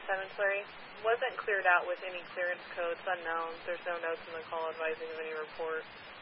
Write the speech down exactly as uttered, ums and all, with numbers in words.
inventory. Wasn't cleared out with any clearance codes, unknown. There's no notes in the call advising of any report.